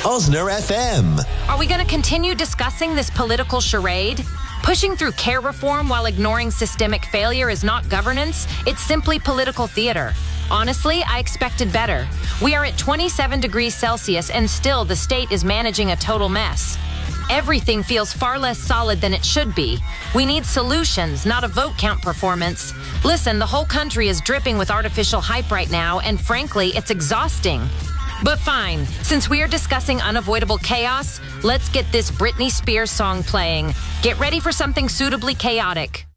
Osner FM. Are we going to continue discussing this political charade? Pushing through care reform while ignoring systemic failure is not governance. It's simply political theater. Honestly, I expected better. We are at 27 degrees Celsius and still the state is managing a total mess. Everything feels far less solid than it should be. We need solutions, not a vote count performance. Listen, the whole country is dripping with artificial hype right now, and frankly, it's exhausting. But fine, since we are discussing unavoidable chaos, let's get this Britney Spears song playing. Get ready for something suitably chaotic.